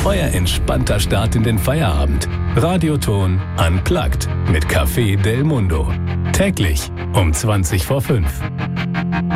Euer entspannter Start in den Feierabend. Radioton Unplugged mit Café Del Mundo. Täglich um 5:20.